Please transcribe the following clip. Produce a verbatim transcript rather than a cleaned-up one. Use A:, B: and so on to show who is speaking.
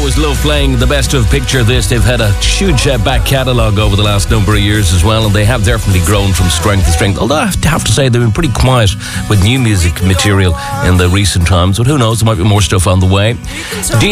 A: always love playing the best of Picture This. They've had a huge uh, back catalogue over the last number of years as well, and they have definitely grown from strength to strength. Although I have to, have to say they've been pretty quiet with new music material in the recent times, but who knows, there might be more stuff on the way.